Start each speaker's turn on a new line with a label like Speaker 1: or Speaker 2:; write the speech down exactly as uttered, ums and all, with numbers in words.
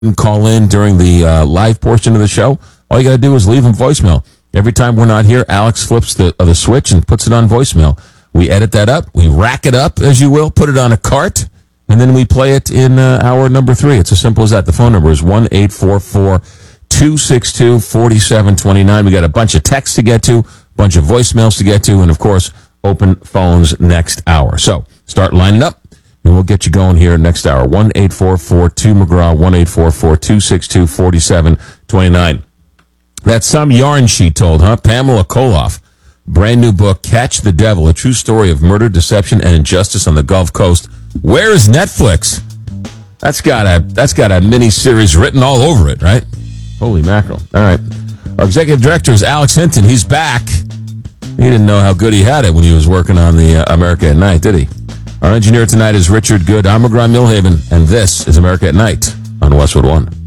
Speaker 1: and call in during the uh, live portion of the show, all you got to do is leave them voicemail. Every time we're not here, Alex flips the, uh, the switch and puts it on voicemail. We edit that up. We rack it up, as you will, put it on a cart, and then we play it in uh, hour number three. It's as simple as that. The phone number is one eight four four, two six two, four seven two nine. We got a bunch of texts to get to, a bunch of voicemails to get to, and, of course, open phones next hour. So start lining up, and we'll get you going here next hour. one eight four four, two McGraw, one eight four four, two six two, four seven two nine. That's some yarn she told, huh? Pamela Koloff. Brand new book, Catch the Devil, a true story of murder, deception, and injustice on the Gulf Coast. Where is Netflix? That's got a that's got a mini-series written all over it, right? Holy mackerel. All right. Our executive director is Alex Hinton. He's back. He didn't know how good he had it when he was working on the uh, America at Night, did he? Our engineer tonight is Richard Good. I'm McGraw Milhaven, and this is America at Night on Westwood One.